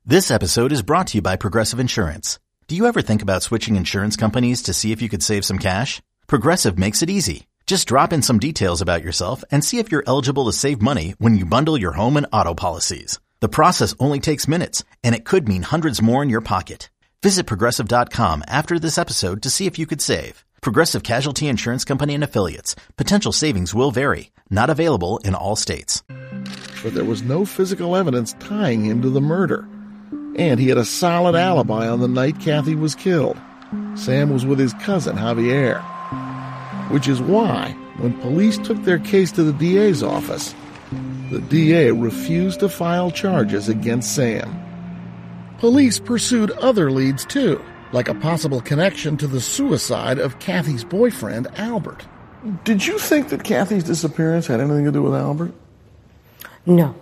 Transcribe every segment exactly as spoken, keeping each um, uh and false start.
This episode is brought to you by Progressive Insurance. Do you ever think about switching insurance companies to see if you could save some cash? Progressive makes it easy. Just drop in some details about yourself and see if you're eligible to save money when you bundle your home and auto policies. The process only takes minutes, and it could mean hundreds more in your pocket. Visit Progressive dot com after this episode to see if you could save. Progressive Casualty Insurance Company and Affiliates. Potential savings will vary. Not available in all states. But there was no physical evidence tying him to the murder. And he had a solid alibi on the night Kathy was killed. Sam was with his cousin, Javier. Which is why, when police took their case to the D A's office, the D A refused to file charges against Sam. Police pursued other leads, too, like a possible connection to the suicide of Kathy's boyfriend, Albert. Did you think that Kathy's disappearance had anything to do with Albert? No.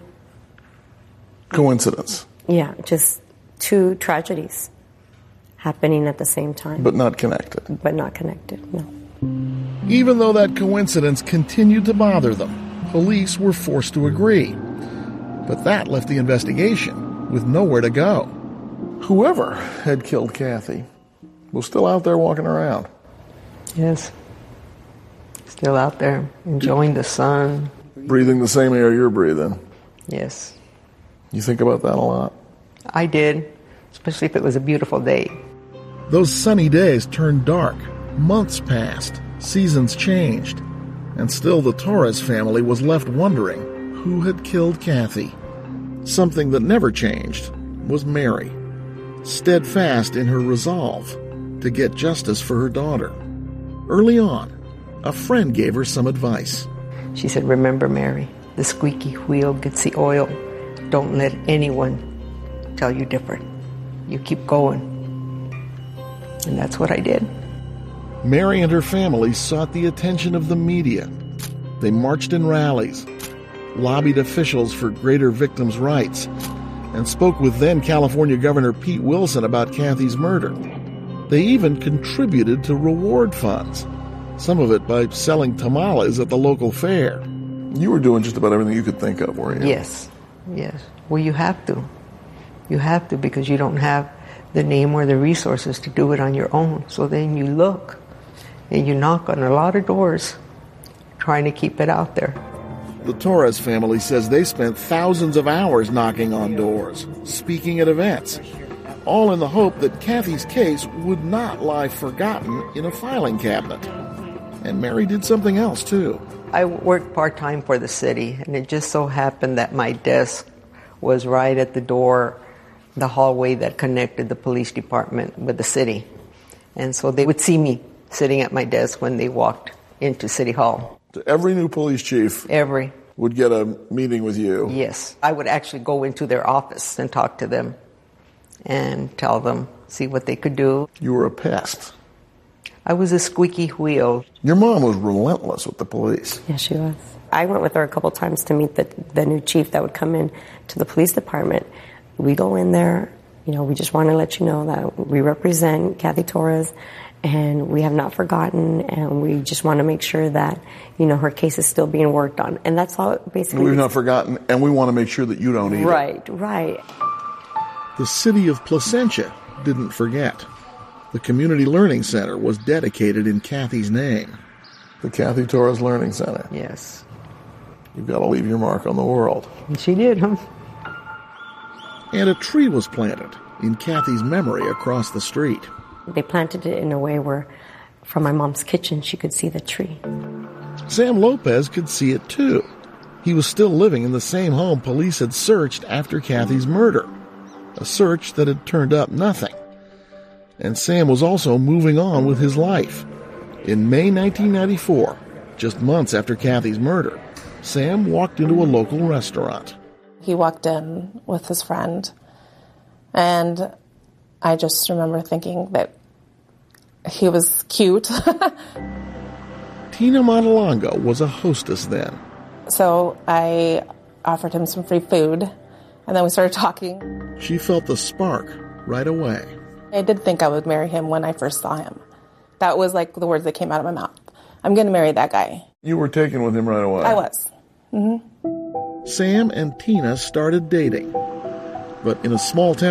Coincidence? Yeah, just two tragedies happening at the same time. But not connected? But not connected, no. Even though that coincidence continued to bother them, police were forced to agree. But that left the investigation with nowhere to go. Whoever had killed Kathy was still out there walking around. Yes. Still out there, enjoying the sun. Breathing the same air you're breathing. Yes. You think about that a lot? I did, especially if it was a beautiful day. Those sunny days turned dark. Months passed. Seasons changed. And still the Torres family was left wondering who had killed Kathy. Something that never changed was Mary, steadfast in her resolve to get justice for her daughter. Early on, a friend gave her some advice. She said, "Remember, Mary, the squeaky wheel gets the oil. Don't let anyone tell you different. You keep going." And that's what I did. Mary and her family sought the attention of the media. They marched in rallies, lobbied officials for greater victims' rights, and spoke with then California Governor Pete Wilson about Kathy's murder. They even contributed to reward funds, some of it by selling tamales at the local fair. You were doing just about everything you could think of, weren't you? Yes, yes. Well, you have to. You have to, because you don't have the name or the resources to do it on your own. So then you look and you knock on a lot of doors trying to keep it out there. The Torres family says they spent thousands of hours knocking on doors, speaking at events, all in the hope that Kathy's case would not lie forgotten in a filing cabinet. And Mary did something else, too. I worked part-time for the city, and it just so happened that my desk was right at the door, the hallway that connected the police department with the city. And so they would see me sitting at my desk when they walked into City Hall. Every new police chief Every. would get a meeting with you. Yes. I would actually go into their office and talk to them and tell them, see what they could do. You were a pest. I was a squeaky wheel. Your mom was relentless with the police. Yeah, she was. I went with her a couple times to meet the, the new chief that would come in to the police department. We go in there, you know, we just want to let you know that we represent Kathy Torres, and we have not forgotten, and we just want to make sure that, you know, her case is still being worked on. And that's all basically. We've not forgotten, and we want to make sure that you don't either. Right, right. The city of Placentia didn't forget. The Community Learning Center was dedicated in Kathy's name. The Kathy Torres Learning Center. Yes. You've got to leave your mark on the world. And she did, huh? And a tree was planted in Kathy's memory across the street. They planted it in a way where, from my mom's kitchen, she could see the tree. Sam Lopez could see it too. He was still living in the same home police had searched after Kathy's murder. A search that had turned up nothing. And Sam was also moving on with his life. In May nineteen ninety-four, just months after Kathy's murder, Sam walked into a local restaurant. He walked in with his friend, and I just remember thinking that he was cute. Tina Montalongo was a hostess then. So I offered him some free food, and then we started talking. She felt the spark right away. I did think I would marry him when I first saw him. That was like the words that came out of my mouth. I'm going to marry that guy. You were taken with him right away. I was. Mm-hmm. Sam and Tina started dating. But in a small town